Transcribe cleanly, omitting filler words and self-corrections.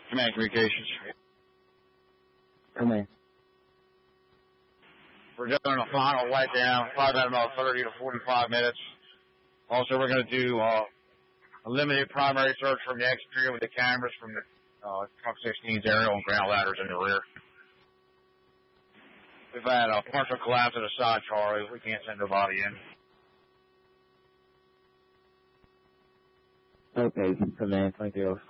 Command Communications. Command. We're doing a final wipe down, probably about 30 to 45 minutes. Also, we're going to do a limited primary search from the exterior with the cameras from the Truck 16's aerial and ground ladders in the rear. We've had a partial collapse of the side, Charlie. We can't send nobody in. Okay, Command, thank you.